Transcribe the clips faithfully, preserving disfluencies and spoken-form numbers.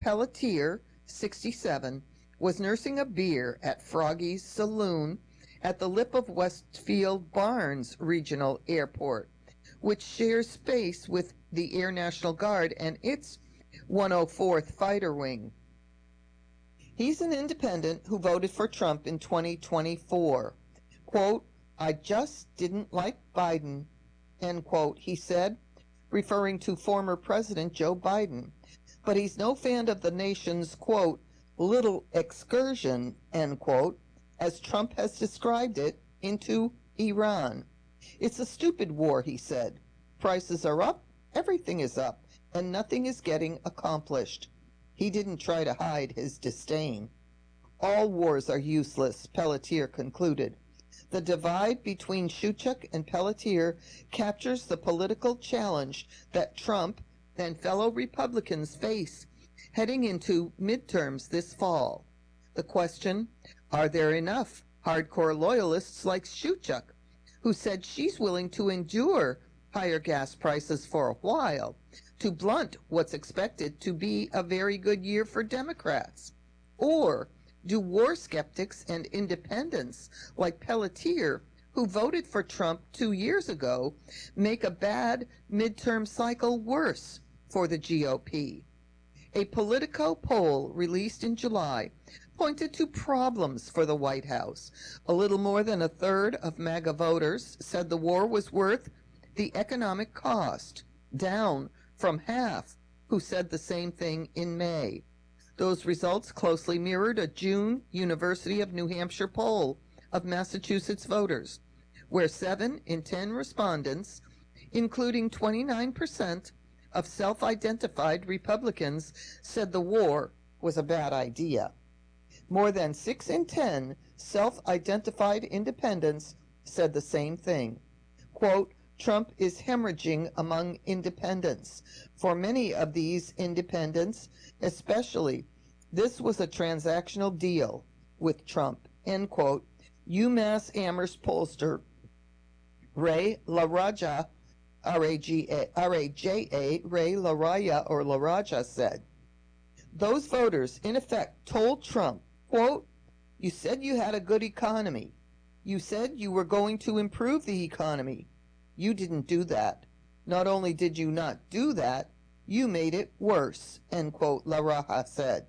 Pelletier, sixty-seven, was nursing a beer at Froggy's Saloon at the lip of Westfield Barnes Regional Airport, which shares space with the Air National Guard and its one oh fourth Fighter Wing. He's an independent who voted for Trump in twenty twenty-four. Quote, I just didn't like Biden, end quote, he said, referring to former President Joe Biden. But he's no fan of the nation's, quote, little excursion, end quote, as Trump has described it, into Iran. It's a stupid war, he said. Prices are up, everything is up, and nothing is getting accomplished. He didn't try to hide his disdain. All wars are useless, Pelletier concluded. The divide between Shewchuk and Pelletier captures the political challenge that Trump and fellow Republicans face heading into midterms this fall. The question, are there enough hardcore loyalists like Shewchuk, who said she's willing to endure higher gas prices for a while to blunt what's expected to be a very good year for Democrats? Or do war skeptics and independents like Pelletier, who voted for Trump two years ago, make a bad midterm cycle worse for the G O P? A Politico poll released in July pointed to problems for the White House. A little more than a third of MAGA voters said the war was worth the economic cost, down from half who said the same thing in May. Those results closely mirrored a June University of New Hampshire poll of Massachusetts voters, where seven in ten respondents, including twenty-nine percent of self-identified Republicans, said the war was a bad idea. More than six in ten self-identified independents said the same thing. Quote, Trump is hemorrhaging among independents. For many of these independents, especially, this was a transactional deal with Trump, end quote. UMass Amherst pollster Ray LaRaja, R A G A, R A J A, Ray LaRaja or LaRaja said, those voters, in effect, told Trump, quote, you said you had a good economy. You said you were going to improve the economy. You didn't do that. Not only did you not do that, you made it worse, end quote, LaRaja said.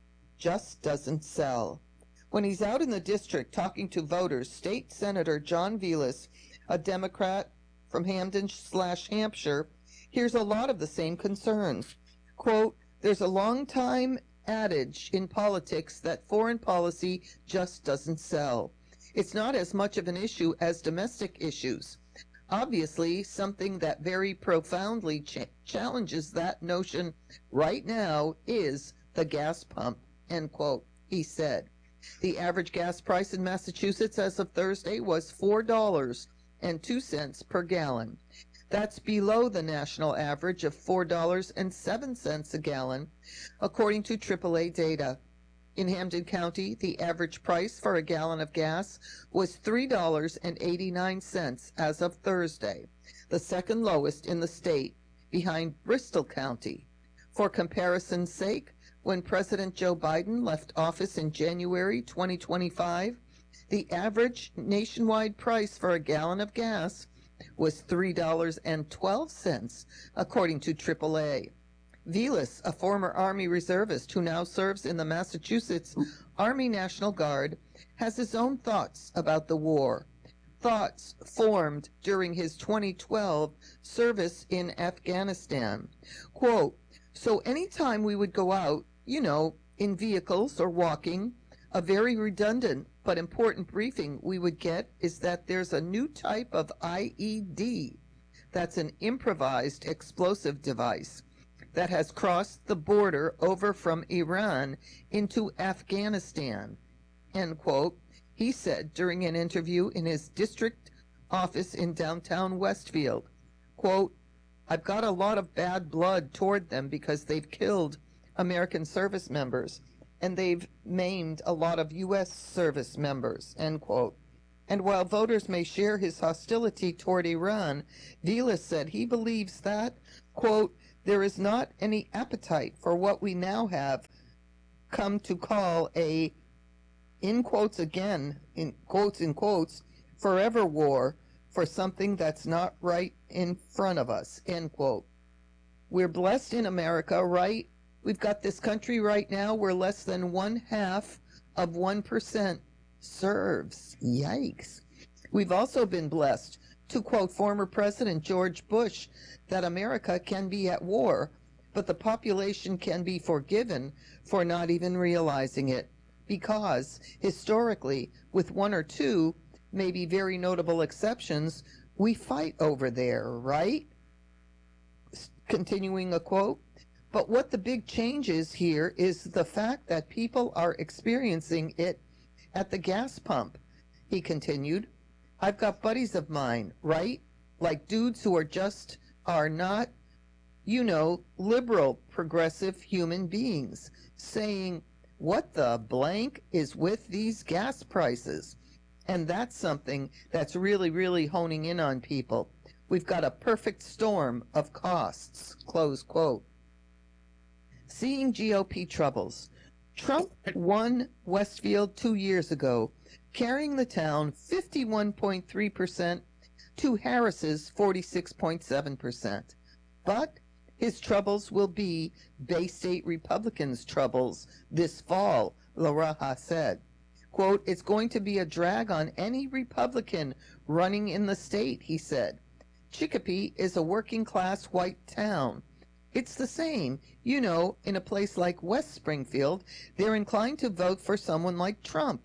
Just doesn't sell. When he's out in the district talking to voters, State Senator John Velas, a Democrat from Hamden slash Hampshire, hears a lot of the same concerns. Quote, there's a long time adage in politics that foreign policy just doesn't sell. It's not as much of an issue as domestic issues. Obviously, something that very profoundly ch- challenges that notion right now is the gas pump, end quote, he said. The average gas price in Massachusetts as of Thursday was four dollars and two cents per gallon. That's below the national average of four dollars and seven cents a gallon, according to triple A data. In Hampden County, the average price for a gallon of gas was three dollars and eighty-nine cents as of Thursday, the second lowest in the state, behind Bristol County. For comparison's sake, when President Joe Biden left office in January twenty twenty-five, the average nationwide price for a gallon of gas was three dollars and twelve cents, according to triple A. Velas, a former Army reservist who now serves in the Massachusetts Army National Guard, has his own thoughts about the war. Thoughts formed during his twenty twelve service in Afghanistan. Quote, so anytime we would go out, you know, in vehicles or walking, a very redundant but important briefing we would get is that there's a new type of I E D, that's an improvised explosive device, that has crossed the border over from Iran into Afghanistan, end quote, he said during an interview in his district office in downtown Westfield. Quote, I've got a lot of bad blood toward them because they've killed American service members and they've maimed a lot of U S service members, end quote. And while voters may share his hostility toward Iran, Velas said he believes that, quote, there is not any appetite for what we now have come to call a, in quotes again, in quotes in quotes, forever war for something that's not right in front of us, end quote. We're blessed in America, right? We've got this country right now where less than one half of one percent serves. Yikes. We've also been blessed, to quote former President George Bush, that America can be at war, but the population can be forgiven for not even realizing it. Because, historically, with one or two, maybe very notable exceptions, we fight over there, right? Continuing a quote, but what the big change is here is the fact that people are experiencing it at the gas pump, he continued. I've got buddies of mine, right? Like dudes who are just, are not, you know, liberal, progressive human beings, saying, what the blank is with these gas prices? And that's something that's really, really honing in on people. We've got a perfect storm of costs, close quote. Seeing G O P troubles. Trump won Westfield two years ago, carrying the town fifty-one point three percent to Harris's forty-six point seven percent. But his troubles will be Bay State Republicans' troubles this fall, LaRaja said. Quote, it's going to be a drag on any Republican running in the state, he said. Chicopee is a working-class white town. It's the same, you know, in a place like West Springfield, they're inclined to vote for someone like Trump.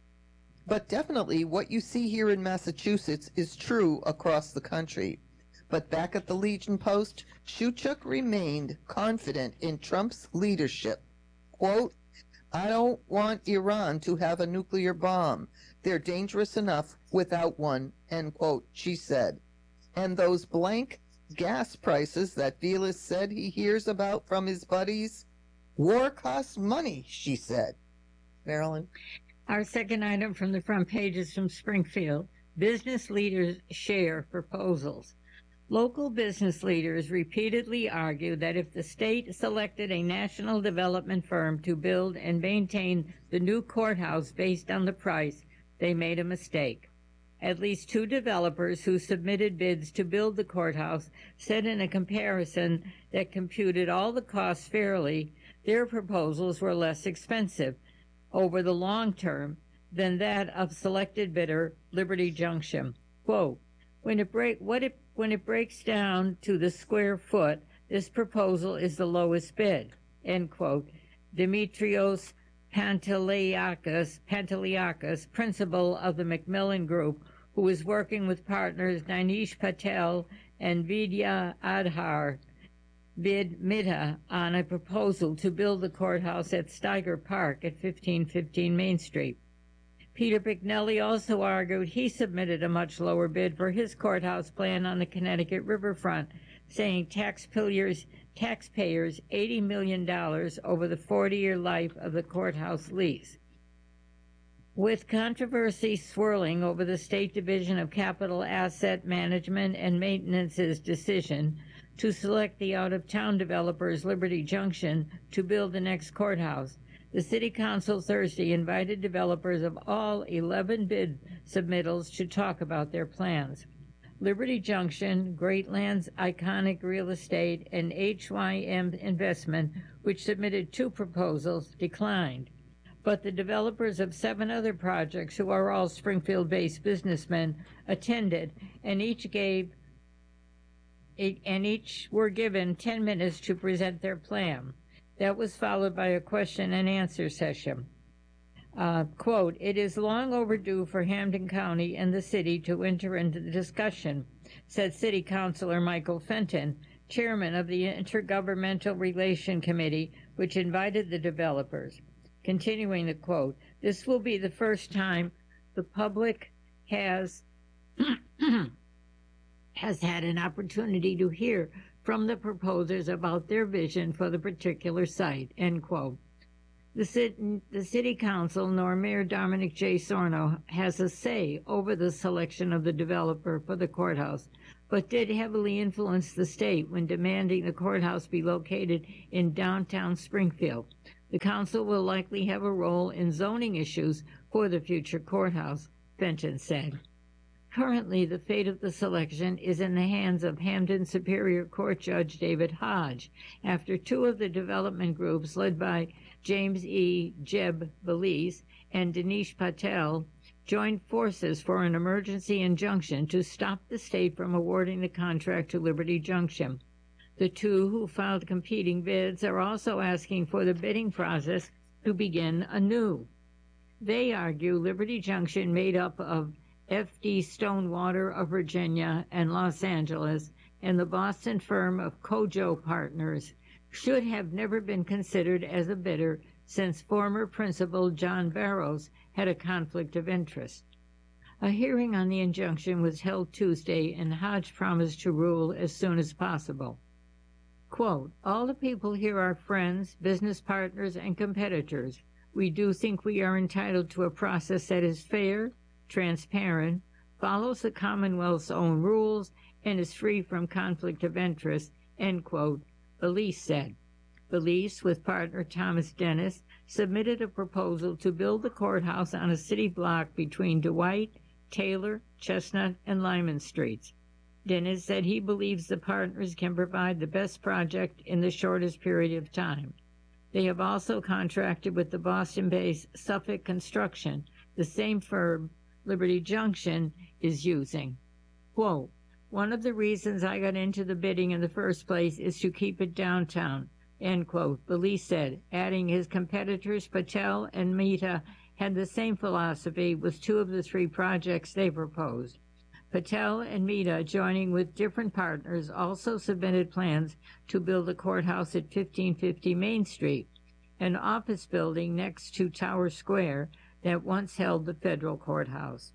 But definitely what you see here in Massachusetts is true across the country. But back at the Legion Post, Shewchuk remained confident in Trump's leadership. Quote, I don't want Iran to have a nuclear bomb. They're dangerous enough without one, end quote, she said. And those blank gas prices that Vilas said he hears about from his buddies, war costs money, she said. Marilyn? Our second item from the front page is from Springfield. Business leaders share proposals. Local business leaders repeatedly argue that if the state selected a national development firm to build and maintain the new courthouse based on the price, they made a mistake. At least two developers who submitted bids to build the courthouse said in a comparison that computed all the costs fairly, their proposals were less expensive over the long term than that of selected bidder Liberty Junction. Quote, when it break what it when it breaks down to the square foot, this proposal is the lowest bid, end quote. Dimitrios Panteliakis, Panteliakis, principal of the Macmillan Group, who is working with partners Dinesh Patel and Vidya Adhar, bid Mita on a proposal to build the courthouse at Steiger Park at fifteen fifteen Main Street. Peter Bignelli also argued he submitted a much lower bid for his courthouse plan on the Connecticut riverfront, saying taxpayers, taxpayers eighty million dollars over the forty-year life of the courthouse lease. With controversy swirling over the State Division of Capital Asset Management and Maintenance's decision to select the out-of-town developers Liberty Junction to build the next courthouse, the City Council Thursday invited developers of all eleven bid submittals to talk about their plans. Liberty Junction, Greatland's Iconic Real Estate, and H Y M Investment, which submitted two proposals, declined. But the developers of seven other projects, who are all Springfield-based businessmen, attended, and each gave and each were given ten minutes to present their plan. That was followed by a question and answer session. Uh, quote, it is long overdue for Hampden County and the city to enter into the discussion, said City Councilor Michael Fenton, chairman of the Intergovernmental Relation Committee, which invited the developers. Continuing the quote, this will be the first time the public has has had an opportunity to hear from the proposers about their vision for the particular site, end quote. The, city, the City Council, nor Mayor Dominic J. Sorno, has a say over the selection of the developer for the courthouse, but did heavily influence the state when demanding the courthouse be located in downtown Springfield. The council will likely have a role in zoning issues for the future courthouse, Fenton said. Currently, the fate of the selection is in the hands of Hampden Superior Court Judge David Hodge, after two of the development groups led by James E. Jeb Belize and Dinesh Patel joined forces for an emergency injunction to stop the state from awarding the contract to Liberty Junction. The two who filed competing bids are also asking for the bidding process to begin anew. They argue Liberty Junction, made up of F D Stonewater of Virginia and Los Angeles and the Boston firm of Kojo Partners, should have never been considered as a bidder since former principal John Barrows had a conflict of interest. A hearing on the injunction was held Tuesday, and Hodge promised to rule as soon as possible. Quote, all the people here are friends, business partners, and competitors. We do think we are entitled to a process that is fair, transparent, follows the Commonwealth's own rules, and is free from conflict of interest, end quote, Belize said. Belize, with partner Thomas Dennis, submitted a proposal to build the courthouse on a city block between Dwight, Taylor, Chestnut, and Lyman Streets. Dennis said he believes the partners can provide the best project in the shortest period of time. They have also contracted with the Boston-based Suffolk Construction, the same firm Liberty Junction is using. Quote, one of the reasons I got into the bidding in the first place is to keep it downtown, end quote, Belize said, adding his competitors Patel and Mehta had the same philosophy with two of the three projects they proposed. Patel and Mehta, joining with different partners, also submitted plans to build a courthouse at fifteen fifty Main Street, an office building next to Tower Square that once held the federal courthouse.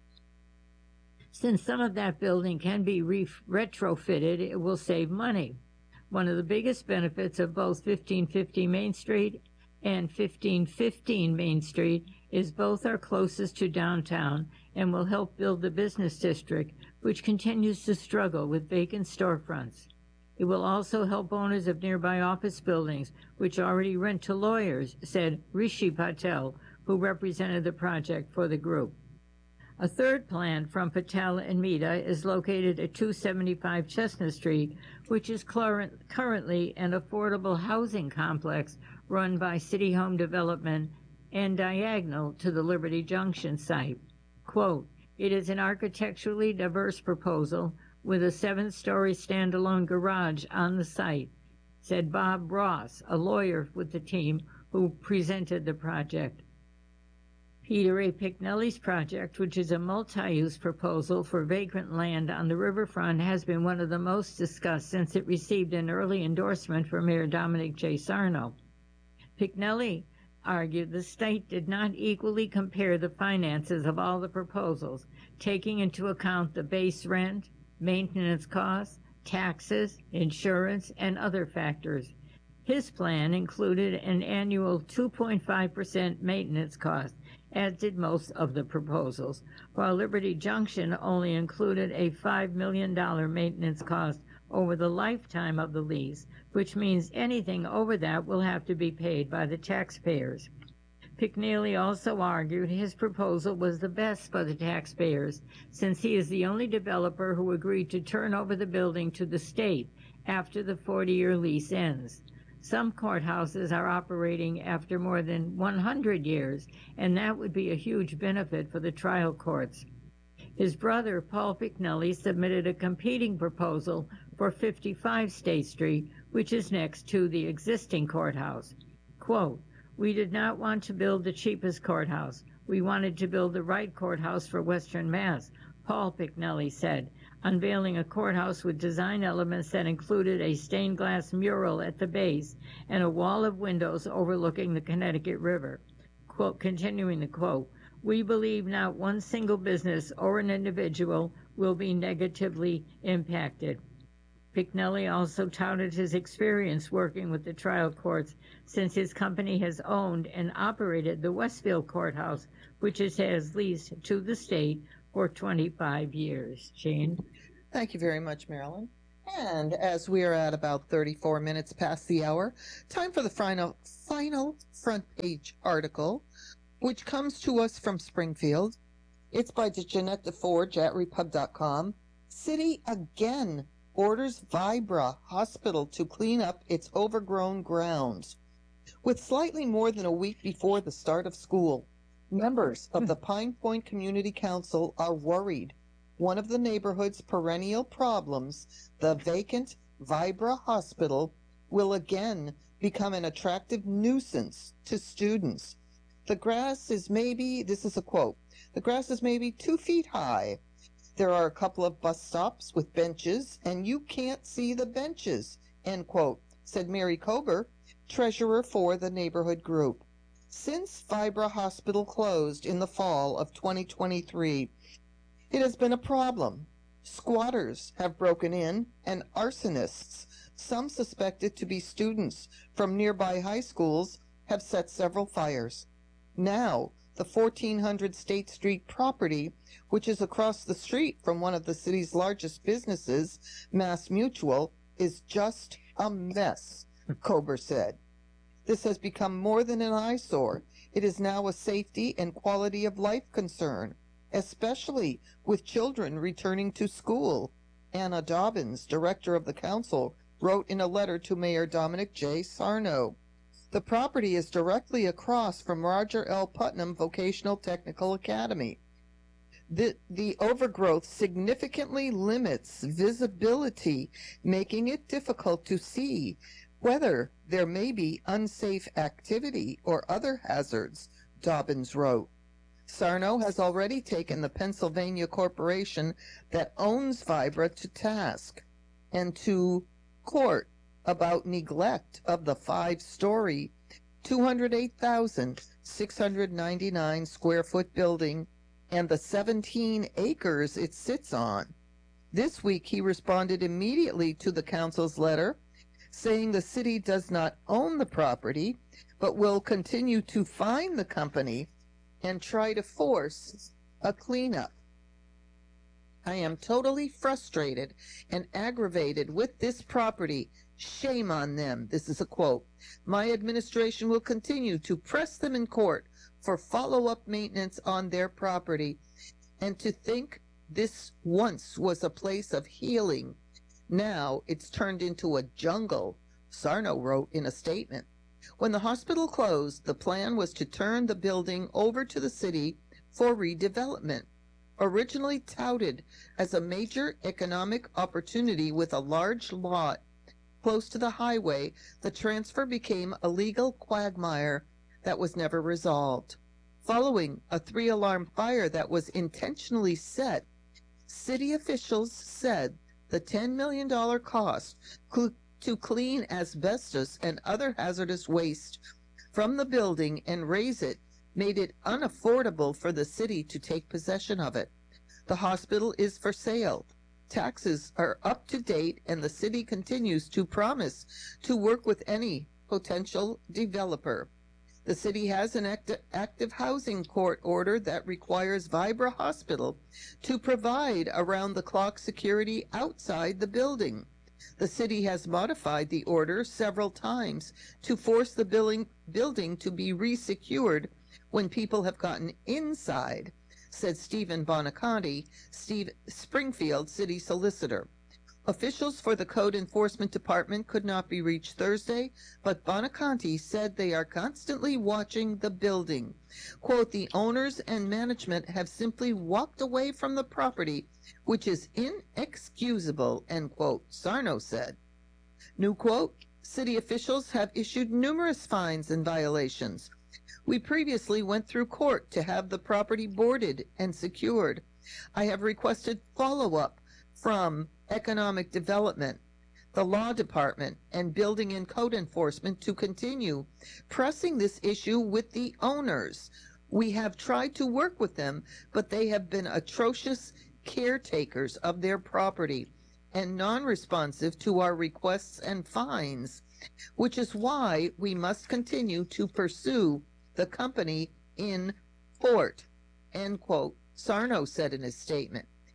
Since some of that building can be re- retrofitted, it will save money. One of the biggest benefits of both fifteen fifty Main Street and fifteen fifteen Main Street is both are closest to downtown and will help build the business district, which continues to struggle with vacant storefronts. It will also help owners of nearby office buildings, which already rent to lawyers, said Rishi Patel, who represented the project for the group. A third plan from Patel and Mehta is located at two seventy-five Chestnut Street, which is currently an affordable housing complex run by City Home Development and diagonal to the Liberty Junction site. Quote, it is an architecturally diverse proposal with a seven-story standalone garage on the site, said Bob Ross, a lawyer with the team who presented the project. Peter A. Picknelly's project, which is a multi-use proposal for vacant land on the riverfront, has been one of the most discussed since it received an early endorsement from Mayor Dominic J. Sarno. Picknelly argued the state did not equally compare the finances of all the proposals, taking into account the base rent, maintenance costs, taxes, insurance, and other factors. His plan included an annual two point five percent maintenance cost, as did most of the proposals, while Liberty Junction only included a five million dollars maintenance cost over the lifetime of the lease, which means anything over that will have to be paid by the taxpayers. Picknelly also argued his proposal was the best for the taxpayers, since he is the only developer who agreed to turn over the building to the state after the forty-year lease ends. Some courthouses are operating after more than one hundred years, and that would be a huge benefit for the trial courts. His brother, Paul Picknelly, submitted a competing proposal for fifty-five State Street, which is next to the existing courthouse. Quote, we did not want to build the cheapest courthouse. We wanted to build the right courthouse for Western Mass, Paul Picknelly said, unveiling a courthouse with design elements that included a stained glass mural at the base and a wall of windows overlooking the Connecticut River. Quote, continuing the quote, we believe not one single business or an individual will be negatively impacted. Picknelly also touted his experience working with the trial courts, since his company has owned and operated the Westfield Courthouse, which it has leased to the state for twenty-five years. Jane? Thank you very much, Marilyn. And as we are at about thirty-four minutes past the hour, time for the final, final front page article, which comes to us from Springfield. It's by Jeanette DeForge at repub dot com. City again orders Vibra Hospital to clean up its overgrown grounds. With slightly more than a week before the start of school, members of the Pine Point Community Council are worried one of the neighborhood's perennial problems, the vacant Vibra Hospital, will again become an attractive nuisance to students. The grass is maybe, this is a quote, the grass is maybe two feet high. There are a couple of bus stops with benches, and you can't see the benches, end quote, said Mary Kober, treasurer for the neighborhood group. Since Vibra Hospital closed in the fall of twenty twenty-three, it has been a problem. Squatters have broken in, and arsonists, some suspected to be students from nearby high schools, have set several fires. Now, the fourteen hundred State Street property, which is across the street from one of the city's largest businesses, Mass Mutual, is just a mess, Kober said. This has become more than an eyesore. It is now a safety and quality of life concern, especially with children returning to school. Anna Dobbins, director of the council, wrote in a letter to Mayor Dominic J. Sarno. The property is directly across from Roger L. Putnam Vocational Technical Academy. The, the overgrowth significantly limits visibility, making it difficult to see whether there may be unsafe activity or other hazards, Dobbins wrote. Sarno has already taken the Pennsylvania corporation that owns Vibra to task and to court about neglect of the five-story, two hundred eight thousand six hundred ninety-nine square foot building and the seventeen acres it sits on. This week he responded immediately to the council's letter, saying the city does not own the property, but will continue to fine the company and try to force a cleanup. I am totally frustrated and aggravated with this property. Shame on them. This is a quote. My administration will continue to press them in court for follow-up maintenance on their property. And to think this once was a place of healing, now it's turned into a jungle, Sarno wrote in a statement. When the hospital closed, the plan was to turn the building over to the city for redevelopment. Originally touted as a major economic opportunity with a large lot close to the highway, the transfer became a legal quagmire that was never resolved. Following a three-alarm fire that was intentionally set, city officials said the ten million dollars cost to clean asbestos and other hazardous waste from the building and raise it made it unaffordable for the city to take possession of it. The hospital is for sale. Taxes are up to date, and the city continues to promise to work with any potential developer. The city has an act- active housing court order that requires Vibra Hospital to provide around-the-clock security outside the building. The city has modified the order several times to force the building, building to be resecured when people have gotten inside, said Stephen Bonaconti, Steve Springfield city solicitor. Officials for the Code Enforcement Department could not be reached Thursday, but Bonaconti said they are constantly watching the building. Quote, the owners and management have simply walked away from the property, which is inexcusable, end quote, Sarno said. New quote, city officials have issued numerous fines and violations. We previously went through court to have the property boarded and secured. I have requested follow-up from Economic Development, the Law Department, and Building and Code Enforcement to continue pressing this issue with the owners. We have tried to work with them, but they have been atrocious caretakers of their property and non-responsive to our requests and fines, which is why we must continue to pursue the company in court, end quote, Sarno said in his statement.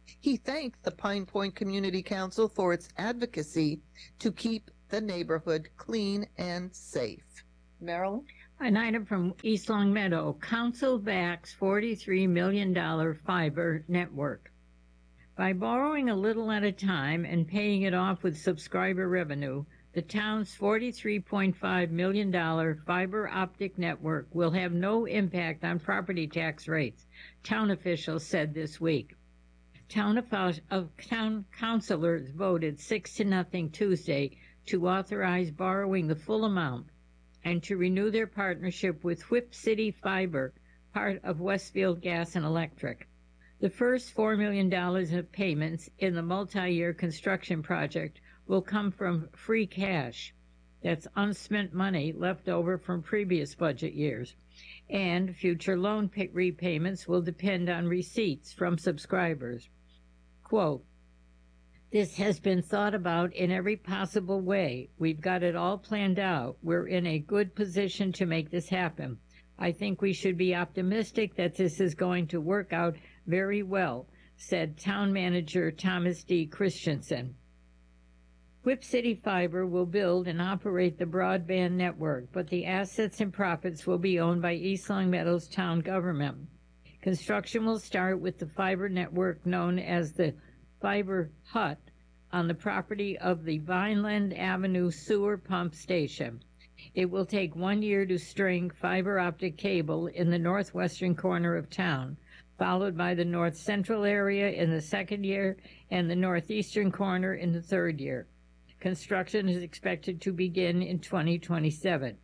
He thanked the Pine Point Community Council for its advocacy to keep the neighborhood clean and safe. Marilyn? An item from East Long Meadow. Council backs forty-three million dollars fiber network. By borrowing a little at a time and paying it off with subscriber revenue, the town's forty-three point five million dollars fiber optic network will have no impact on property tax rates, town officials said this week. Town, of town councilors voted six to nothing Tuesday to authorize borrowing the full amount and to renew their partnership with Whip City Fiber, part of Westfield Gas and Electric. The first four million dollars of payments in the multi-year construction project will come from free cash. That's unspent money left over from previous budget years. And future loan pay- repayments will depend on receipts from subscribers. Quote, "This has been thought about in every possible way. We've got it all planned out. We're in a good position to make this happen. I think we should be optimistic that this is going to work out very well," said Town Manager Thomas D. Christensen. Whip City Fiber will build and operate the broadband network, but the assets and profits will be owned by East Long Meadow's town government. Construction will start with the fiber network known as the Fiber Hut on the property of the Vineland Avenue Sewer Pump Station. It will take one year to string fiber optic cable in the northwestern corner of town, followed by the north central area in the second year and the northeastern corner in the third year. Construction is expected to begin in twenty twenty-seven.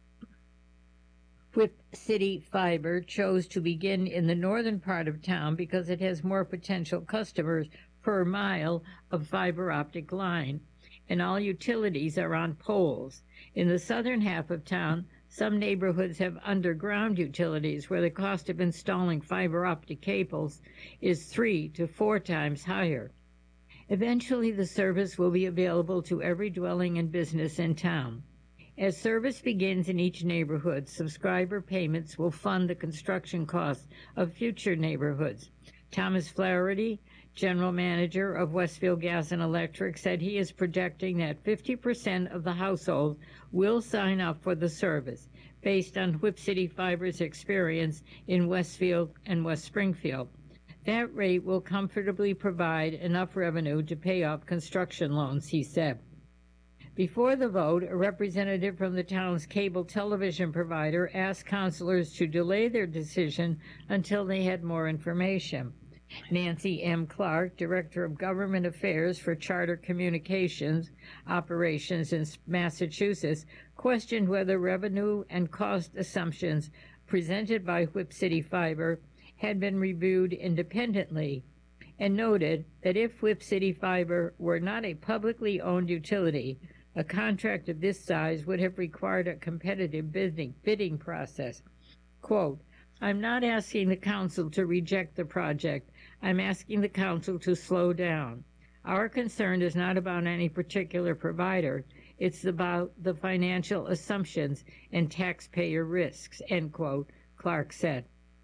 Whip City Fiber chose to begin in the northern part of town because it has more potential customers per mile of fiber optic line, and all utilities are on poles. In the southern half of town, some neighborhoods have underground utilities where the cost of installing fiber optic cables is three to four times higher. Eventually, the service will be available to every dwelling and business in town. As service begins in each neighborhood, subscriber payments will fund the construction costs of future neighborhoods. Thomas Flaherty, general manager of Westfield Gas and Electric, said he is projecting that fifty percent of the households will sign up for the service, based on Whip City Fiber's experience in Westfield and West Springfield. That rate will comfortably provide enough revenue to pay off construction loans, he said. Before the vote, a representative from the town's cable television provider asked councilors to delay their decision until they had more information. Nancy M. Clark, Director of Government Affairs for Charter Communications Operations in Massachusetts, questioned whether revenue and cost assumptions presented by Whip City Fiber had been reviewed independently, and noted that if Whip City Fiber were not a publicly owned utility, a contract of this size would have required a competitive bidding, bidding process. Quote, "I'm not asking the council to reject the project. I'm asking the council to slow down. Our concern is not about any particular provider. It's about the financial assumptions and taxpayer risks," end quote, Clark said.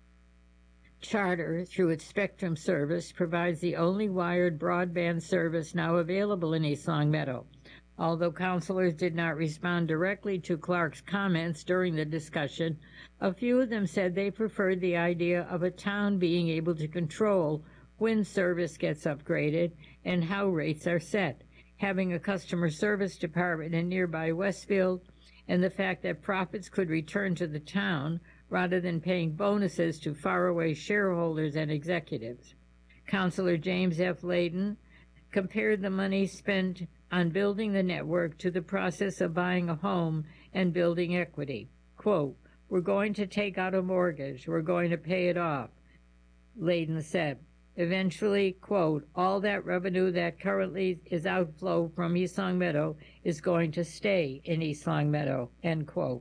Charter, through its Spectrum service, provides the only wired broadband service now available in East Long Meadow. Although councilors did not respond directly to Clark's comments during the discussion, a few of them said they preferred the idea of a town being able to control when service gets upgraded and how rates are set, having a customer service department in nearby Westfield, and the fact that profits could return to the town rather than paying bonuses to faraway shareholders and executives. Councilor James F. Layden compared the money spent on building the network to the process of buying a home and building equity. Quote, "We're going to take out a mortgage. We're going to pay it off," Layden said. Eventually, quote, "all that revenue that currently is outflow from East Long Meadow is going to stay in East Long Meadow," end quote.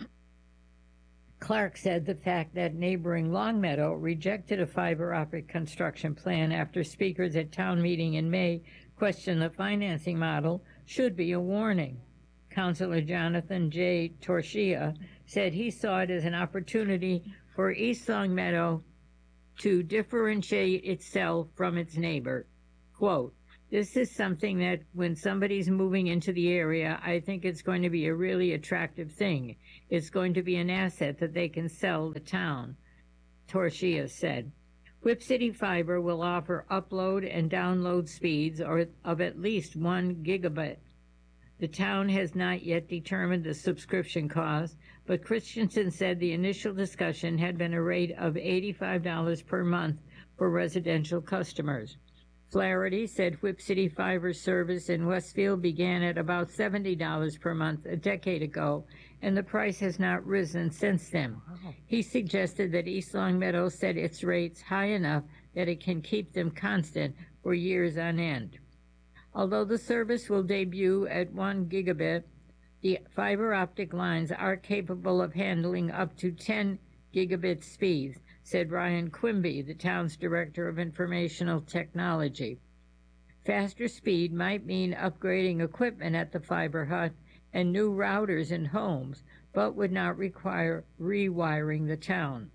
Clark said the fact that neighboring Long Meadow rejected a fiber optic construction plan after speakers at town meeting in May questioned the financing model should be a warning. Councilor Jonathan J. Torchia said he saw it as an opportunity for East Long Meadow to differentiate itself from its neighbor. quote, "This is something that when somebody's moving into the area, I think it's going to be a really attractive thing. It's going to be an asset that they can sell the town," Torchia said. Whip City Fiber will offer upload and download speeds or of at least one gigabit. The town has not yet determined the subscription cost, but Christensen said the initial discussion had been a rate of eighty-five dollars per month for residential customers. Flaherty said Whip City Fiber service in Westfield began at about seventy dollars per month a decade ago, and the price has not risen since then. He suggested that East Longmeadow set its rates high enough that it can keep them constant for years on end. Although the service will debut at one gigabit, the fiber optic lines are capable of handling up to ten gigabit speeds, said Ryan Quimby, the town's director of informational technology. Faster speed might mean upgrading equipment at the fiber hut and new routers in homes, but would not require rewiring the town.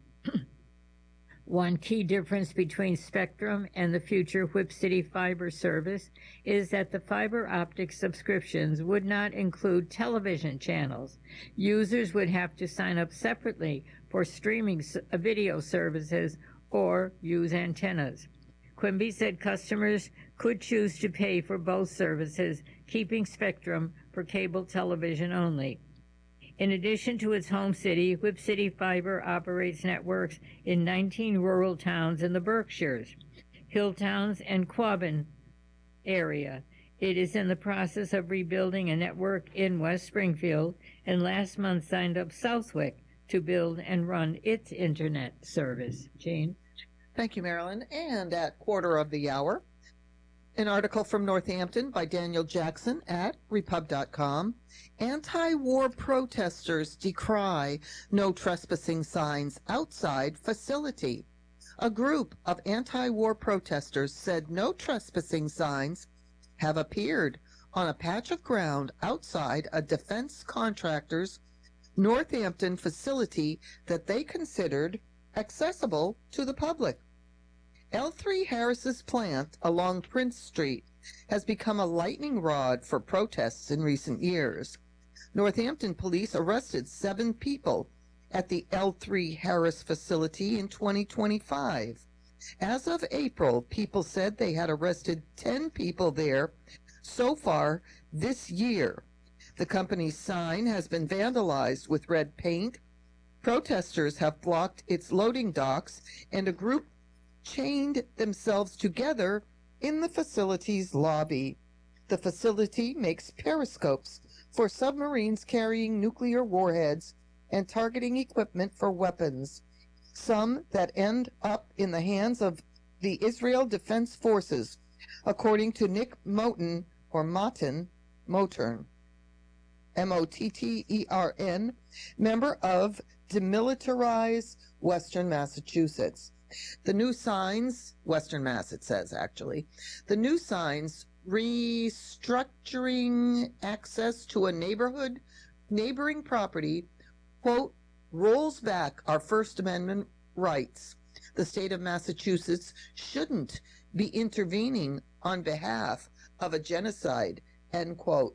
One key difference between Spectrum and the future Whip City Fiber service is that the fiber optic subscriptions would not include television channels. Users would have to sign up separately for streaming video services or use antennas. Quimby said customers could choose to pay for both services, keeping Spectrum for cable television only. In addition to its home city, Whip City Fiber operates networks in nineteen rural towns in the Berkshires, Hilltowns, and Quabbin area. It is in the process of rebuilding a network in West Springfield, and last month signed up Southwick to build and run its internet service. Jane? Thank you, Marilyn. And at quarter of the hour, an article from Northampton by Daniel Jackson at repub dot com. Anti-war protesters decry no trespassing signs outside facility. A group of anti-war protesters said no trespassing signs have appeared on a patch of ground outside a defense contractor's Northampton facility that they considered accessible to the public. L three Harris's plant along Prince Street has become a lightning rod for protests in recent years. Northampton police arrested seven people at the L three Harris facility in twenty twenty-five. As of April, people said they had arrested ten people there so far this year. The company's sign has been vandalized with red paint. Protesters have blocked its loading docks, and a group chained themselves together in the facility's lobby. The facility makes periscopes for submarines carrying nuclear warheads and targeting equipment for weapons, some that end up in the hands of the Israel Defense Forces, according to Nick Moten, or Motten, Motern, M O T T E R N, member of Demilitarize Western Massachusetts. The new signs, Western Mass it says actually, the new signs restructuring access to a neighborhood, neighboring property, quote, rolls back our First Amendment rights. The state of Massachusetts shouldn't be intervening on behalf of a genocide, end quote.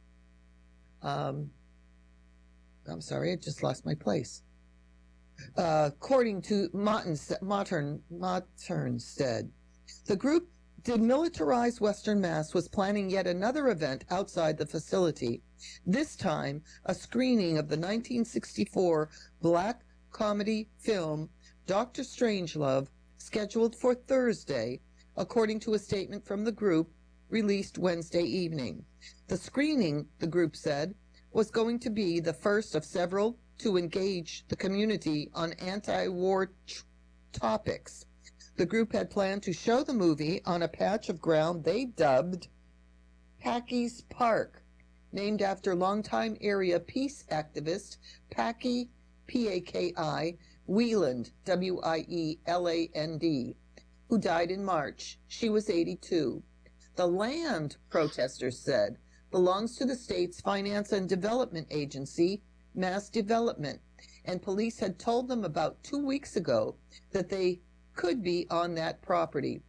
Um, I'm sorry, I just lost my place. Uh, according to Mottern, Motternstead, the group Demilitarized Western Mass was planning yet another event outside the facility, this time a screening of the nineteen sixty-four black comedy film Doctor Strangelove, scheduled for Thursday, according to a statement from the group released Wednesday evening. The screening, the group said, was going to be the first of several to engage the community on anti-war t- topics. The group had planned to show the movie on a patch of ground they dubbed Packy's Park, named after longtime area peace activist Packy, P A K I, Wieland, W I E L A N D, who died in March. She was eighty-two. The land, protesters said, belongs to the state's Finance and Development Agency, Mass Development, and police had told them about two weeks ago that they could be on that property.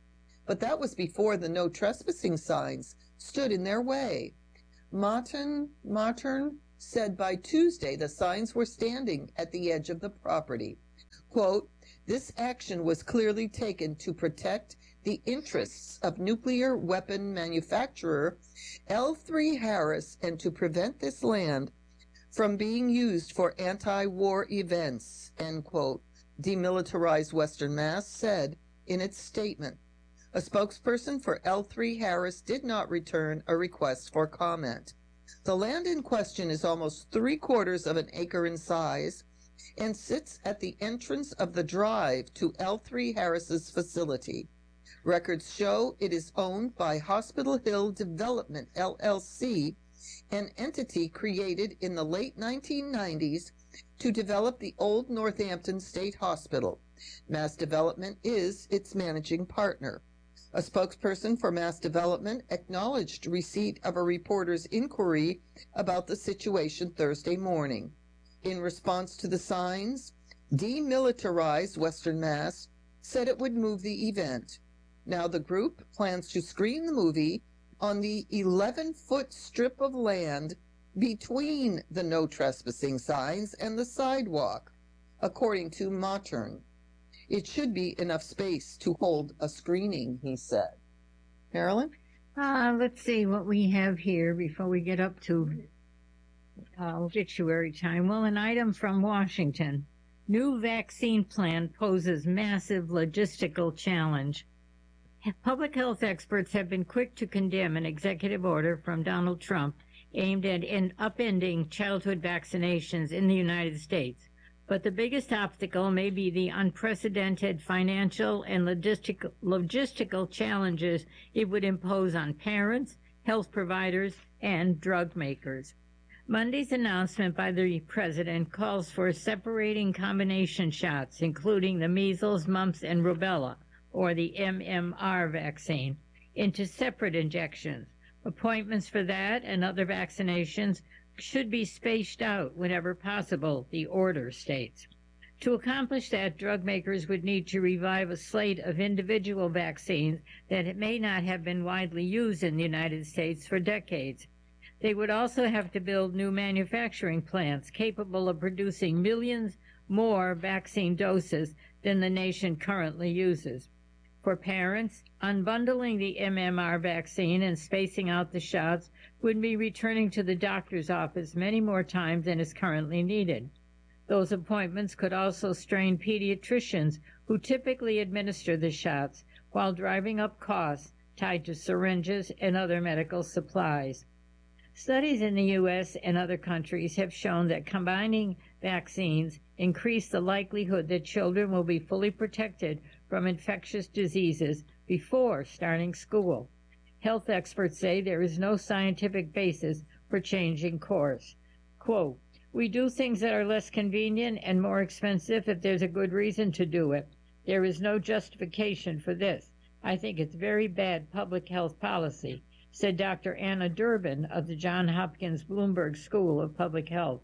but that was before the no trespassing signs stood in their way. Martin, Martin said by Tuesday the signs were standing at the edge of the property. Quote, this action was clearly taken to protect the interests of nuclear weapon manufacturer L three Harris and to prevent this land from being used for anti-war events, end quote, Demilitarized Western Mass said in its statement. A spokesperson for L three Harris did not return a request for comment. The land in question is almost three quarters of an acre in size and sits at the entrance of the drive to L three Harris's facility. Records show it is owned by Hospital Hill Development, L L C, an entity created in the late nineteen nineties to develop the old Northampton State Hospital. Mass Development is its managing partner. A spokesperson for Mass Development acknowledged receipt of a reporter's inquiry about the situation Thursday morning. In response to the signs, Demilitarized Western Mass said it would move the event. Now the group plans to screen the movie on the eleven-foot strip of land between the no trespassing signs and the sidewalk, according to Mattern. It should be enough space to hold a screening, he said. Marilyn? Uh, let's see what we have here before we get up to uh, obituary time. Well, an item from Washington. New vaccine plan poses massive logistical challenge. Public health experts have been quick to condemn an executive order from Donald Trump aimed at upending childhood vaccinations in the United States. But the biggest obstacle may be the unprecedented financial and logistical, logistical challenges it would impose on parents, health providers, and drug makers. Monday's announcement by the president calls for separating combination shots, including the measles, mumps, and rubella, or the M M R vaccine, into separate injections. Appointments for that and other vaccinations should be spaced out whenever possible, the order states. To accomplish that, drug makers would need to revive a slate of individual vaccines that may not have been widely used in the United States for decades. They would also have to build new manufacturing plants capable of producing millions more vaccine doses than the nation currently uses. For parents, unbundling the M M R vaccine and spacing out the shots would be returning to the doctor's office many more times than is currently needed. Those appointments could also strain pediatricians who typically administer the shots while driving up costs tied to syringes and other medical supplies. Studies in the U S and other countries have shown that combining vaccines increase the likelihood that children will be fully protected from infectious diseases before starting school. Health experts say there is no scientific basis for changing course. Quote, we do things that are less convenient and more expensive if there's a good reason to do it. There is no justification for this. I think it's very bad public health policy, said Doctor Anna Durbin of the Johns Hopkins Bloomberg School of Public Health.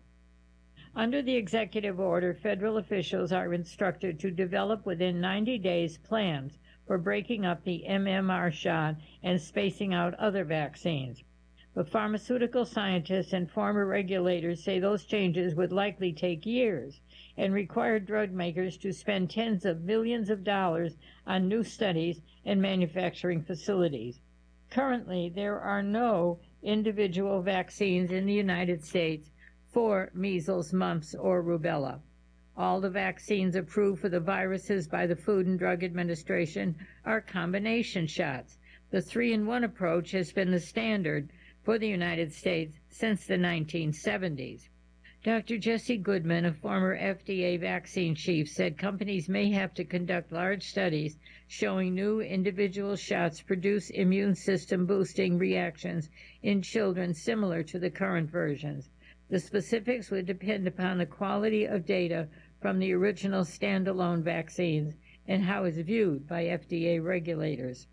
Under the executive order, federal officials are instructed to develop within ninety days plans for breaking up the M M R shot and spacing out other vaccines. But pharmaceutical scientists and former regulators say those changes would likely take years and require drug makers to spend tens of millions of dollars on new studies and manufacturing facilities. Currently, there are no individual vaccines in the United States for measles, mumps, or rubella. All the vaccines approved for the viruses by the Food and Drug Administration are combination shots. The three-in-one approach has been the standard for the United States since the nineteen seventies. Doctor Jesse Goodman, a former F D A vaccine chief, said companies may have to conduct large studies showing new individual shots produce immune system boosting reactions in children similar to the current versions. The specifics would depend upon the quality of data from the original standalone vaccines and how it's viewed by F D A regulators.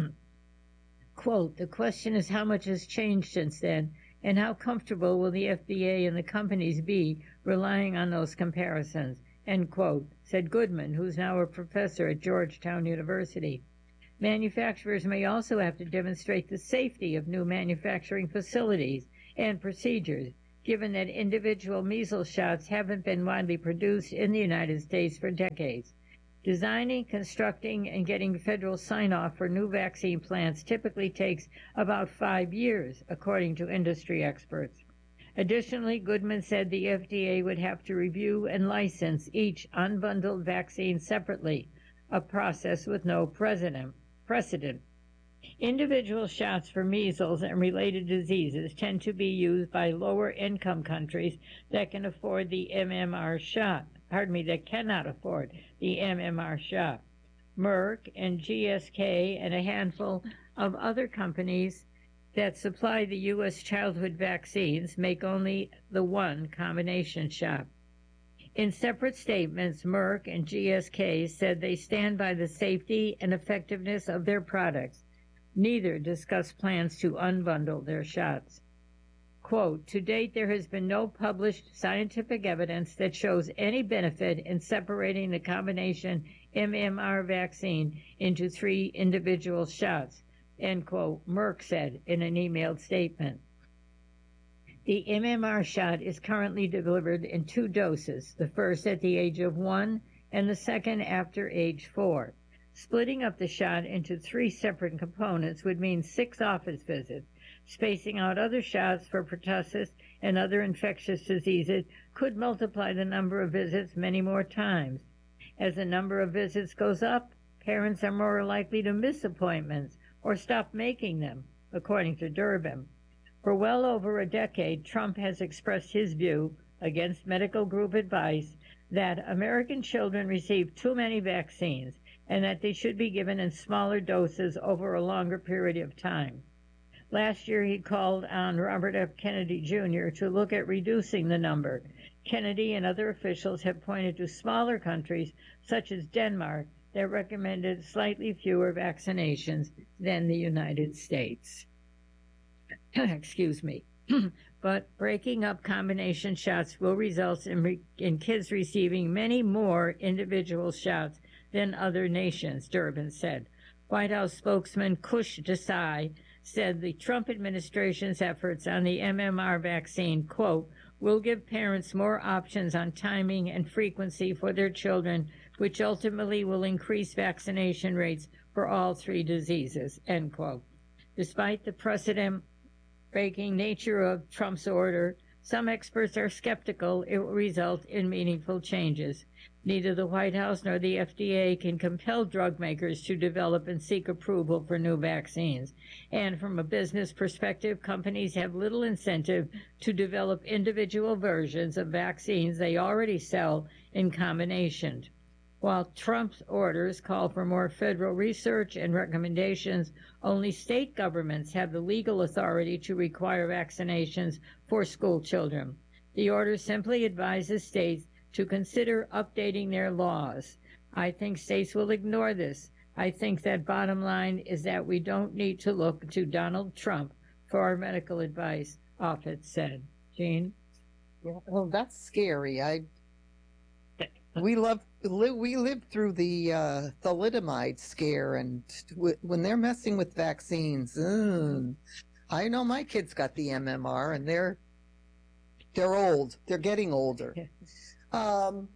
Quote, the question is how much has changed since then, and how comfortable will the F D A and the companies be relying on those comparisons, end quote, said Goodman, who's now a professor at Georgetown University. Manufacturers may also have to demonstrate the safety of new manufacturing facilities and procedures, given that individual measles shots haven't been widely produced in the United States for decades. Designing, constructing, and getting federal sign-off for new vaccine plants typically takes about five years, according to industry experts. Additionally, Goodman said the F D A would have to review and license each unbundled vaccine separately, a process with no precedent. precedent. Individual shots for measles and related diseases tend to be used by lower-income countries that can afford the M M R shot. Pardon me, that cannot afford the M M R shot. Merck and G S K and a handful of other companies that supply the U S childhood vaccines make only the one combination shot. In separate statements, Merck and G S K said they stand by the safety and effectiveness of their products. Neither discussed plans to unbundle their shots. Quote, to date, there has been no published scientific evidence that shows any benefit in separating the combination M M R vaccine into three individual shots, end quote, Merck said in an emailed statement. The M M R shot is currently delivered in two doses, the first at the age of one and the second after age four. Splitting up the shot into three separate components would mean six office visits. Spacing out other shots for pertussis and other infectious diseases could multiply the number of visits many more times. As the number of visits goes up, parents are more likely to miss appointments or stop making them, according to Durbin. For well over a decade, Trump has expressed his view, against medical group advice, that American children receive too many vaccines and that they should be given in smaller doses over a longer period of time. Last year, he called on Robert F. Kennedy Junior to look at reducing the number. Kennedy and other officials have pointed to smaller countries, such as Denmark, that recommended slightly fewer vaccinations than the United States. Excuse me. But breaking up combination shots will result in, re- in kids receiving many more individual shots than other nations, Durbin said. White House spokesman Kush Desai said the Trump administration's efforts on the M M R vaccine, quote, will give parents more options on timing and frequency for their children, which ultimately will increase vaccination rates for all three diseases, end quote. Despite the precedent-breaking nature of Trump's order, some experts are skeptical it will result in meaningful changes. Neither the White House nor the F D A can compel drug makers to develop and seek approval for new vaccines. And from a business perspective, companies have little incentive to develop individual versions of vaccines they already sell in combination. While Trump's orders call for more federal research and recommendations, only state governments have the legal authority to require vaccinations for school children. The order simply advises states to consider updating their laws. I think states will ignore this. I think that bottom line is that we don't need to look to Donald Trump for our medical advice, Offit said. Jean? Yeah, well, that's scary. I we love we lived through the uh, thalidomide scare, and w- when they're messing with vaccines, ugh, I know my kids got the M M R, and they're they're old. They're getting older. Um,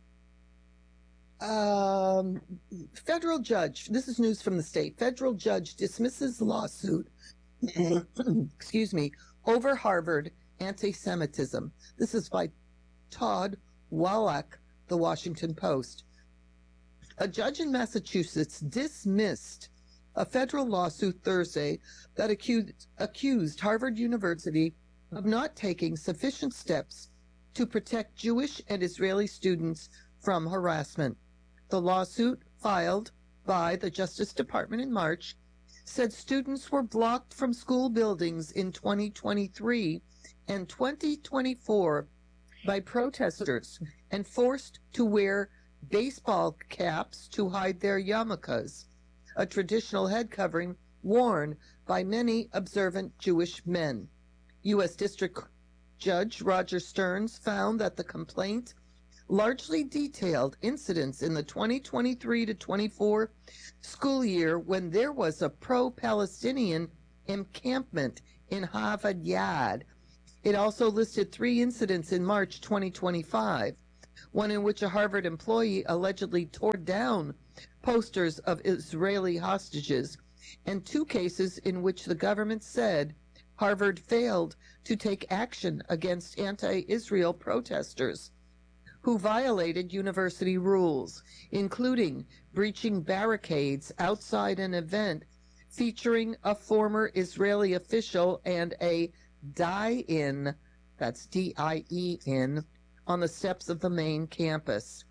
um, federal judge, this is news from the state. Federal judge dismisses lawsuit, excuse me, over Harvard anti-Semitism. This is by Todd Wallach, The Washington Post. A judge in Massachusetts dismissed a federal lawsuit Thursday that accused, accused Harvard University of not taking sufficient steps to protect Jewish and Israeli students from harassment. The lawsuit, filed by the Justice Department in March, said students were blocked from school buildings in twenty twenty-three and twenty twenty-four by protesters and forced to wear baseball caps to hide their yarmulkes, a traditional head covering worn by many observant Jewish men. U S District Judge Roger Stearns found that the complaint largely detailed incidents in the twenty twenty-three to twenty-four school year when there was a pro-Palestinian encampment in Harvard Yard. It also listed three incidents in March twenty twenty-five, one in which a Harvard employee allegedly tore down posters of Israeli hostages, and two cases in which the government said Harvard failed to take action against anti-Israel protesters who violated university rules, including breaching barricades outside an event featuring a former Israeli official and a die-in, that's D I E N, on the steps of the main campus.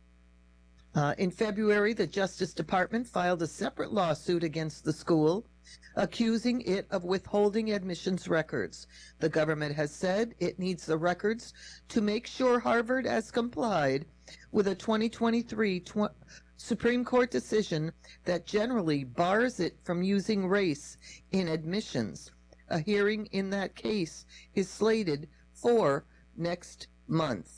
Uh, in February, the Justice Department filed a separate lawsuit against the school, accusing it of withholding admissions records. The government has said it needs the records to make sure Harvard has complied with a twenty twenty-three tw- Supreme Court decision that generally bars it from using race in admissions. A hearing in that case is slated for next month.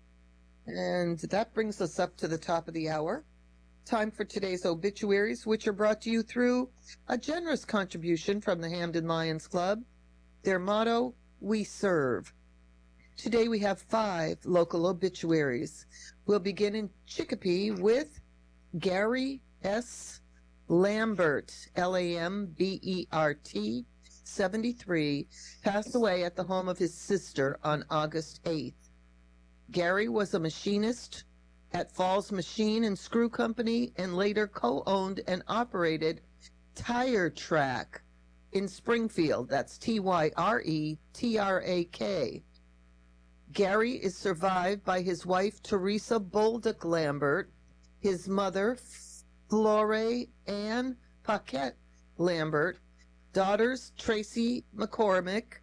And that brings us up to the top of the hour. Time for today's obituaries, which are brought to you through a generous contribution from the Hamden Lions Club. Their motto, we serve. Today we have five local obituaries. We'll begin in Chicopee with Gary S. Lambert, L A M B E R T, seventy-three, passed away at the home of his sister on August eighth. Gary was a machinist at Falls Machine and Screw Company and later co-owned and operated Tire Track in Springfield. That's T Y R E T R A K. Gary is survived by his wife, Teresa Bolduc Lambert, his mother, Flore Ann Paquette Lambert, daughters, Tracy McCormick,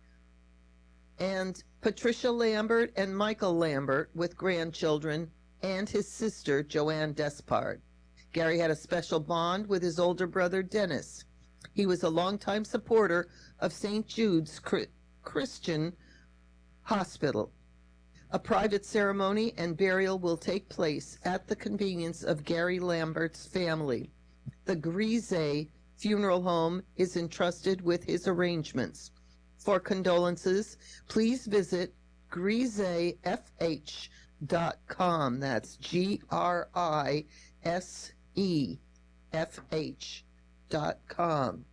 and Patricia Lambert and Michael Lambert with grandchildren, and his sister, Joanne Despard. Gary had a special bond with his older brother, Dennis. He was a longtime supporter of Saint Jude's Christian Hospital. A private ceremony and burial will take place at the convenience of Gary Lambert's family. The Grise Funeral Home is entrusted with his arrangements. For condolences, please visit grise f h dot com. That's G R I S E F H dot com.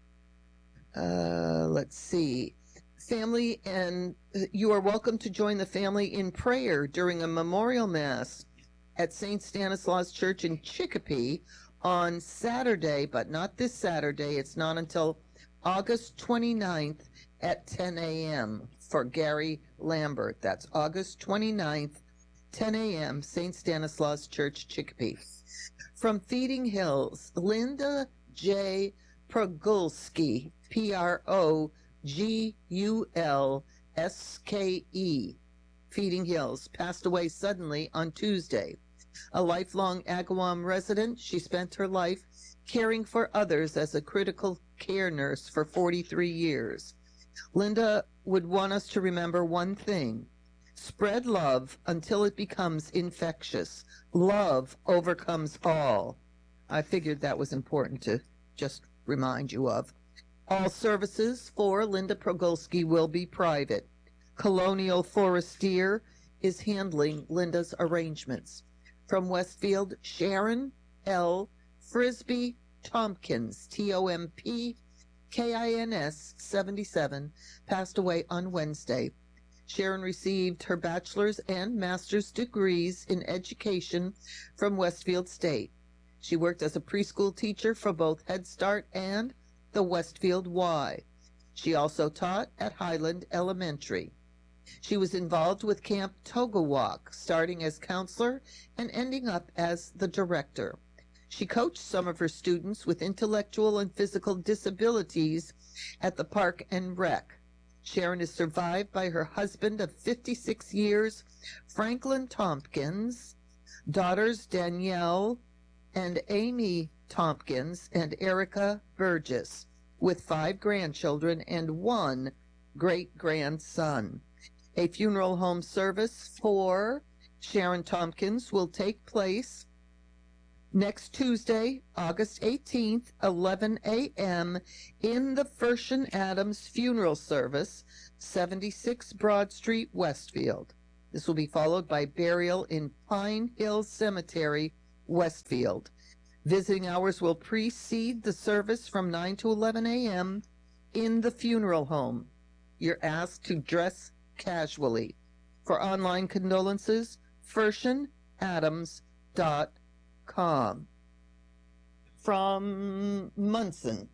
Uh, let's see. Family, and you are welcome to join the family in prayer during a memorial mass at Saint Stanislaus Church in Chicopee on Saturday, but not this Saturday. It's not until August twenty-ninth at ten a.m. for Gary Lambert. That's August twenty-ninth, ten a.m., Saint Stanislaus Church, Chicopee. From Feeding Hills, Linda J. Progulski, P R O G U L S K E, Feeding Hills, passed away suddenly on Tuesday. A lifelong Agawam resident, she spent her life caring for others as a critical care nurse for forty-three years. Linda would want us to remember one thing: spread love until it becomes infectious. Love overcomes all. I figured that was important to just remind you of. All services for Linda Progulski will be private. Colonial Forestier is handling Linda's arrangements. From Westfield, Sharon L. Frisbee Tompkins, T O M P K I N S seventy-seven, passed away on Wednesday. Sharon received her bachelor's and master's degrees in education from Westfield State. She worked as a preschool teacher for both Head Start and the Westfield Y. She also taught at Highland Elementary. She was involved with Camp Togawak, starting as counselor and ending up as the director. She coached some of her students with intellectual and physical disabilities at the Park and Rec. Sharon is survived by her husband of fifty-six years, Franklin Tompkins, daughters Danielle and Amy Tompkins, and Erica Burgess, with five grandchildren and one great-grandson. A funeral home service for Sharon Tompkins will take place next Tuesday, August eighteenth, eleven a.m. in the Fershen Adams Funeral Service, seventy-six Broad Street, Westfield. This will be followed by burial in Pine Hill Cemetery, Westfield. Visiting hours will precede the service from nine to eleven a.m. in the funeral home. You're asked to dress casually. For online condolences, fershen adams dot com. From Munson,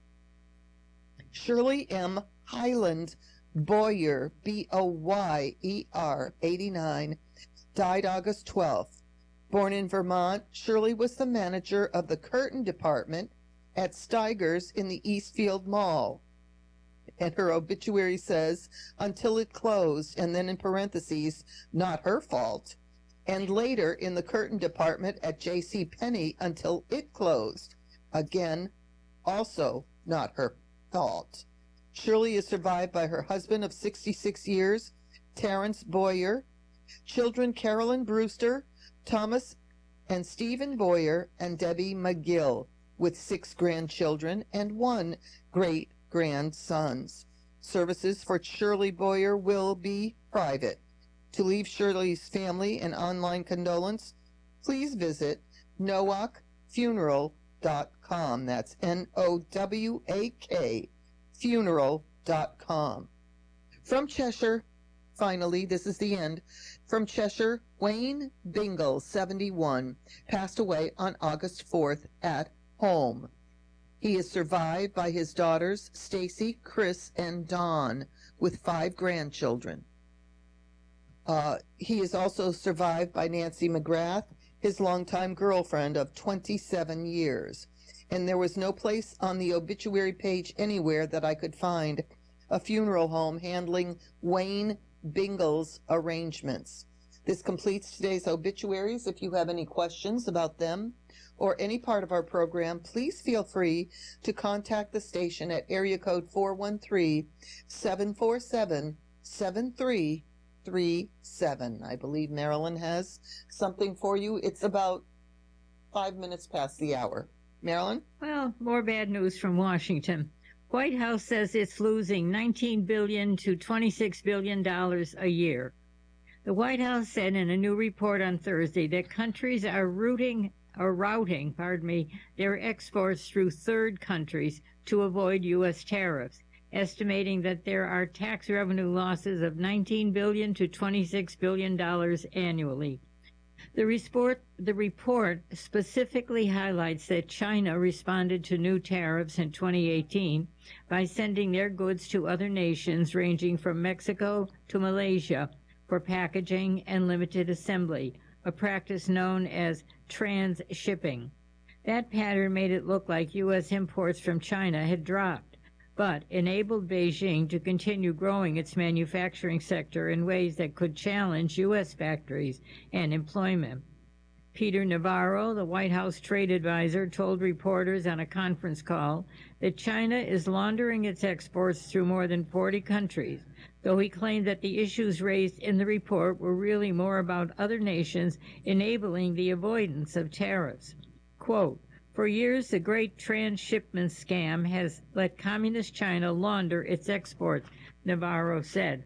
Shirley M. Highland Boyer, B O Y E R, eighty-nine, died August twelfth. Born in Vermont, Shirley was the manager of the curtain department at Steiger's in the Eastfield Mall. And her obituary says, until it closed, and then in parentheses, not her fault. And later in the curtain department at J C. Penney until it closed. Again, also not her fault. Shirley is survived by her husband of sixty-six years, Terrence Boyer, children Carolyn Brewster, Thomas and Stephen Boyer, and Debbie McGill, with six grandchildren and one great-grandsons. Services for Shirley Boyer will be private. To leave Shirley's family an online condolence, please visit nowak funeral dot com. That's N O W A K, funeral dot com. From Cheshire, finally, this is the end. From Cheshire, Wayne Bingle, seventy-one, passed away on August fourth at home. He is survived by his daughters, Stacy, Chris, and Dawn, with five grandchildren. Uh, he is also survived by Nancy McGrath, his longtime girlfriend of twenty-seven years. And there was no place on the obituary page anywhere that I could find a funeral home handling Wayne Bingle's arrangements. This completes today's obituaries. If you have any questions about them or any part of our program, please feel free to contact the station at area code four one three, seven four seven, seven three three seven. I believe Marilyn has something for you. It's about five minutes past the hour. Marilyn? Well, more bad news from Washington. White House says it's losing nineteen billion dollars to twenty-six billion dollars a year. The White House said in a new report on Thursday that countries are routing or routing, pardon me, their exports through third countries to avoid U S tariffs, estimating that there are tax revenue losses of nineteen billion dollars to twenty-six billion dollars annually. The report, the report specifically highlights that China responded to new tariffs in twenty eighteen by sending their goods to other nations ranging from Mexico to Malaysia for packaging and limited assembly, a practice known as transshipping. That pattern made it look like U S imports from China had dropped, but enabled Beijing to continue growing its manufacturing sector in ways that could challenge U S factories and employment. Peter Navarro, the White House trade advisor, told reporters on a conference call that China is laundering its exports through more than forty countries, though he claimed that the issues raised in the report were really more about other nations enabling the avoidance of tariffs. Quote, "For years, the great transshipment scam has let communist China launder its exports," Navarro said.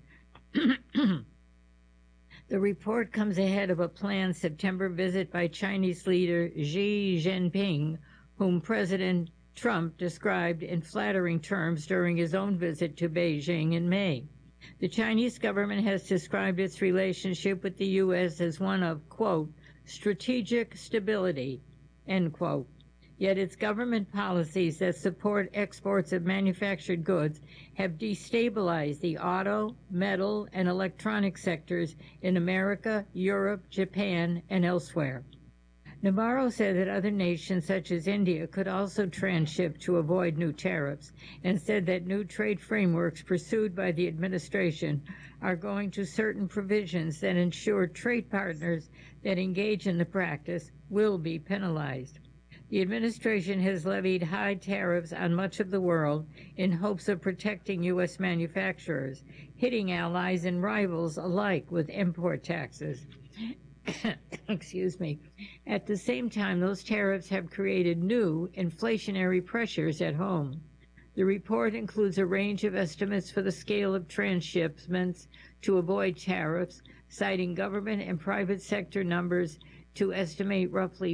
The report comes ahead of a planned September visit by Chinese leader Xi Jinping, whom President Trump described in flattering terms during his own visit to Beijing in May. The Chinese government has described its relationship with the U S as one of, quote, strategic stability, end quote. Yet its government policies that support exports of manufactured goods have destabilized the auto, metal, and electronic sectors in America, Europe, Japan, and elsewhere. Navarro said that other nations such as India could also transship to avoid new tariffs, and said that new trade frameworks pursued by the administration are going to certain provisions that ensure trade partners that engage in the practice will be penalized. The administration has levied high tariffs on much of the world in hopes of protecting U S manufacturers, hitting allies and rivals alike with import taxes. Excuse me. At the same time, those tariffs have created new inflationary pressures at home. The report includes a range of estimates for the scale of transshipments to avoid tariffs, citing government and private sector numbers to estimate roughly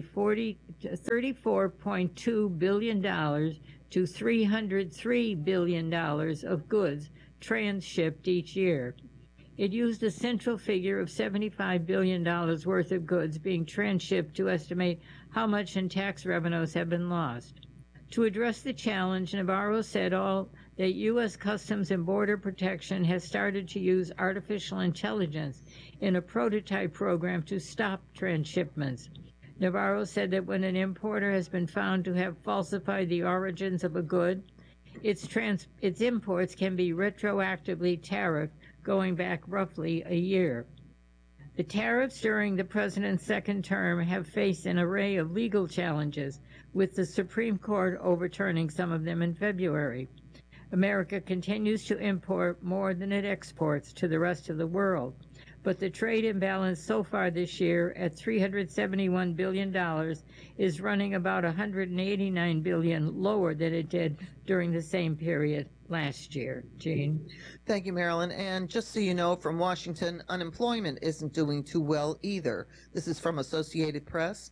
thirty-four point two billion dollars to three hundred three billion dollars of goods transshipped each year. It used a central figure of seventy-five billion dollars worth of goods being transshipped to estimate how much in tax revenues have been lost. To address the challenge, Navarro said all that U S Customs and Border Protection has started to use artificial intelligence in a prototype program to stop transshipments. Navarro said that when an importer has been found to have falsified the origins of a good, its, trans- its imports can be retroactively tariffed going back roughly a year. The tariffs during the president's second term have faced an array of legal challenges, with the Supreme Court overturning some of them in February. America continues to import more than it exports to the rest of the world, but the trade imbalance so far this year at three hundred seventy-one billion dollars is running about one hundred eighty-nine billion dollars lower than it did during the same period last year. Jean? Thank you, Marilyn. And just so you know, from Washington, unemployment isn't doing too well either. This is from Associated Press.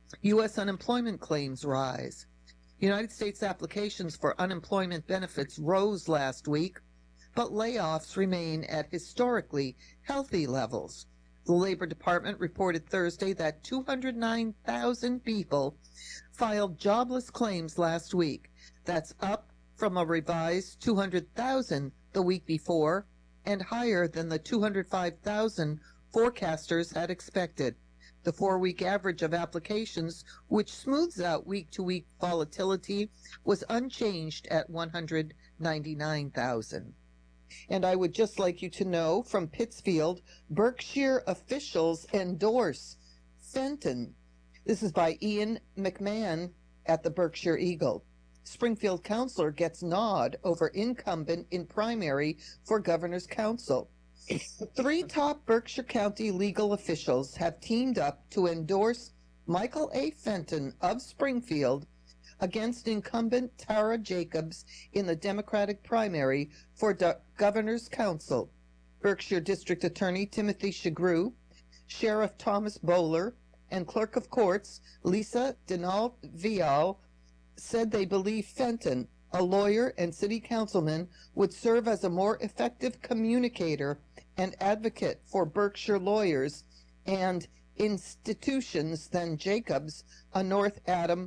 U S unemployment claims rise. United States applications for unemployment benefits rose last week, but layoffs remain at historically healthy levels. The Labor Department reported Thursday that two hundred nine thousand people filed jobless claims last week. That's up from a revised two hundred thousand the week before and higher than the two hundred five thousand forecasters had expected. The four-week average of applications, which smooths out week-to-week volatility, was unchanged at one hundred ninety-nine thousand. And I would just like you to know, from Pittsfield, Berkshire officials endorse Fenton. This is by Ian McMahon at the Berkshire Eagle. Springfield councilor gets nod over incumbent in primary for governor's council. Three top Berkshire County legal officials have teamed up to endorse Michael A. Fenton of Springfield against incumbent Tara Jacobs in the Democratic primary for the governor's council. Berkshire District Attorney Timothy Shagru, Sheriff Thomas Bowler, and Clerk of Courts Lisa Denault Vial said they believe Fenton, a lawyer and city councilman, would serve as a more effective communicator and advocate for Berkshire lawyers and institutions than Jacobs, a North Adam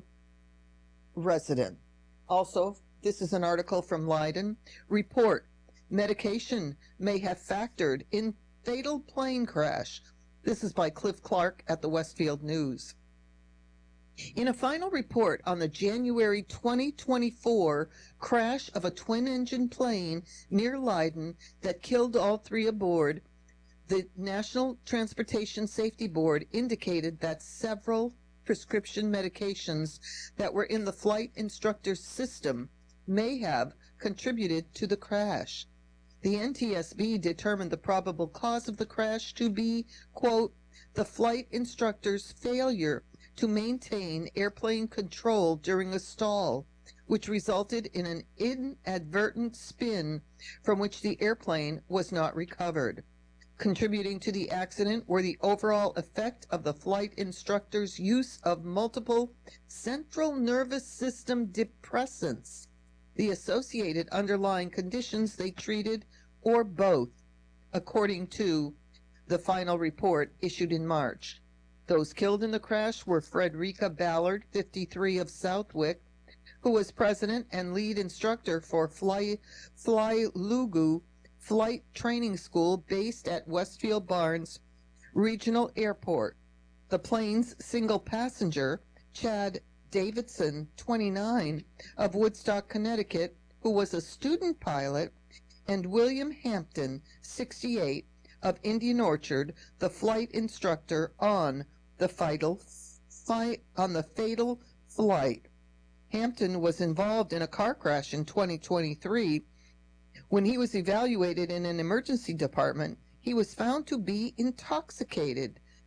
resident. Also, this is an article from Leiden. Report: medication may have factored in fatal plane crash. This is by Cliff Clark at the Westfield News. In a final report on the January twenty twenty-four crash of a twin-engine plane near Leiden that killed all three aboard, the National Transportation Safety Board indicated that several prescription medications that were in the flight instructor's system may have contributed to the crash. The N T S B determined the probable cause of the crash to be, quote, the flight instructor's failure to maintain airplane control during a stall, which resulted in an inadvertent spin from which the airplane was not recovered. Contributing to the accident were the overall effect of the flight instructor's use of multiple central nervous system depressants, the associated underlying conditions they treated, or both, according to the final report issued in March. Those killed in the crash were Frederica Ballard, fifty-three, of Southwick, who was president and lead instructor for Fly, Fly Lugu Flight Training School based at Westfield Barnes Regional Airport. The plane's single passenger, Chad Davidson, twenty-nine, of Woodstock, Connecticut, who was a student pilot, and William Hampton, sixty-eight, of Indian Orchard, the flight instructor on the fatal, fi- on the fatal flight. Hampton was involved in a car crash in twenty twenty-three. When he was evaluated in an emergency department, he was found to be intoxicated,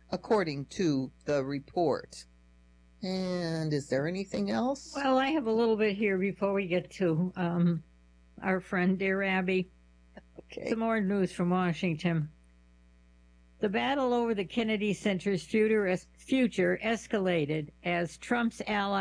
according to the report. And is there anything else? Well, I have a little bit here before we get to um, our friend Dear Abby. Okay. Some more news from Washington. The battle over the Kennedy Center's future, future escalated as Trump's ally